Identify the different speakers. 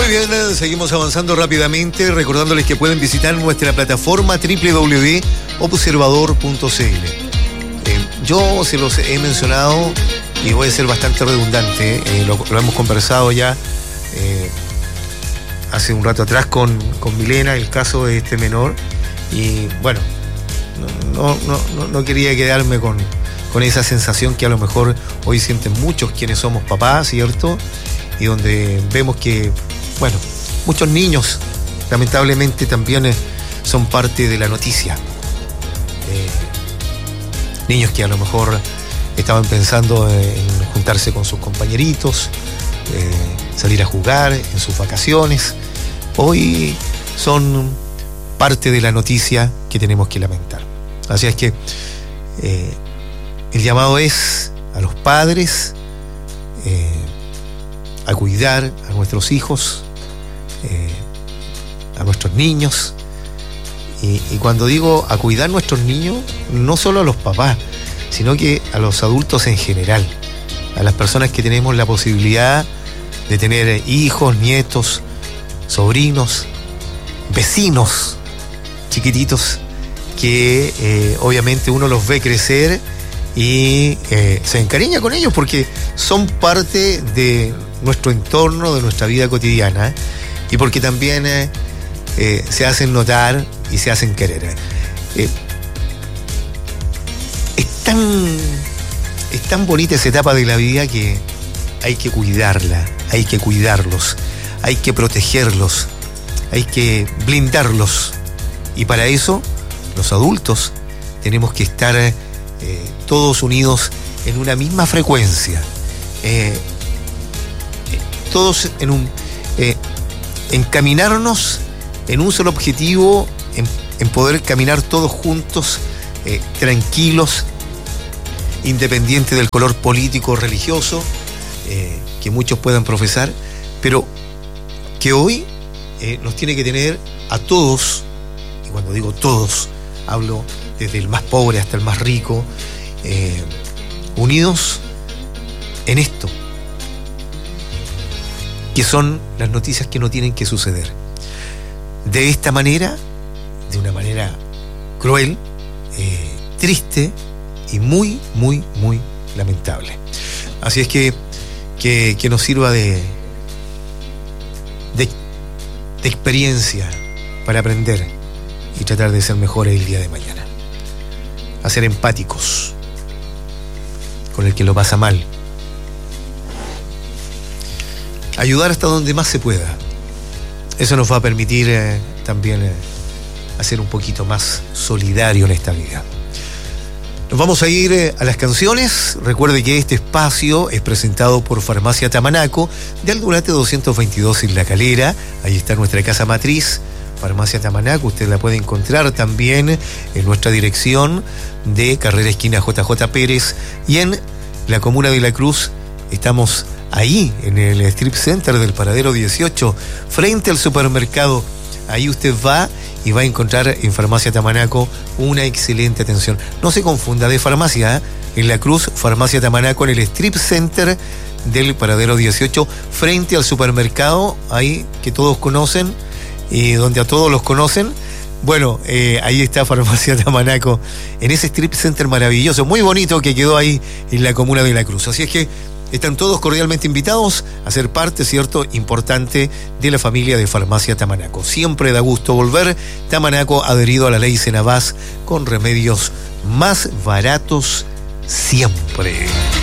Speaker 1: bien, seguimos avanzando rápidamente, recordándoles que pueden visitar nuestra plataforma www.observador.cl. Yo se los he mencionado y voy a ser bastante redundante, lo hemos conversado ya hace un rato atrás con Milena, el caso de este menor, y bueno, no quería quedarme con esa sensación que a lo mejor hoy sienten muchos quienes somos papás, ¿cierto? Y donde vemos que, bueno, muchos niños lamentablemente también son parte de la noticia. Niños que a lo mejor estaban pensando en juntarse con sus compañeritos, salir a jugar en sus vacaciones. Hoy son parte de la noticia que tenemos que lamentar. Así es que el llamado es a los padres a cuidar a nuestros hijos, a nuestros niños. Y cuando digo a cuidar a nuestros niños, no solo a los papás, sino que a los adultos en general, a las personas que tenemos la posibilidad de tener hijos, nietos, sobrinos, vecinos chiquititos, que obviamente uno los ve crecer y se encariña con ellos porque son parte de nuestro entorno, de nuestra vida cotidiana, y porque también se hacen notar y se hacen querer. Es tan bonita esa etapa de la vida que hay que cuidarla, hay que cuidarlos, hay que protegerlos, hay que blindarlos, y para eso los adultos tenemos que estar todos unidos en una misma frecuencia, todos encaminarnos en un solo objetivo, en poder caminar todos juntos, tranquilos, independiente del color político o religioso que muchos puedan profesar, pero que hoy nos tiene que tener a todos, y cuando digo todos, hablo desde el más pobre hasta el más rico, unidos en esto, que son las noticias que no tienen que suceder. De esta manera, de una manera cruel, triste y muy, muy, muy lamentable. Así es que nos sirva de experiencia para aprender y tratar de ser mejores el día de mañana. A ser empáticos con el que lo pasa mal. Ayudar hasta donde más se pueda. Eso nos va a permitir también hacer un poquito más solidario en esta vida. Nos vamos a ir a las canciones. Recuerde que este espacio es presentado por Farmacia Tamanaco, de Aldunate 222 en La Calera. Ahí está nuestra casa matriz, Farmacia Tamanaco. Usted la puede encontrar también en nuestra dirección de Carrera Esquina JJ Pérez. Y en la comuna de La Cruz estamos ahí, en el Strip Center del Paradero 18, frente al supermercado. Ahí usted va y va a encontrar en Farmacia Tamanaco una excelente atención. No se confunda de farmacia, en La Cruz, Farmacia Tamanaco, en el Strip Center del Paradero 18, frente al supermercado, ahí que todos conocen, y donde a todos los conocen. Bueno, ahí está Farmacia Tamanaco, en ese Strip Center maravilloso, muy bonito, que quedó ahí en la comuna de La Cruz. Así es que están todos cordialmente invitados a ser parte, ¿cierto?, importante de la familia de Farmacia Tamanaco. Siempre da gusto volver. Tamanaco, adherido a la ley Senabás, con remedios más baratos siempre.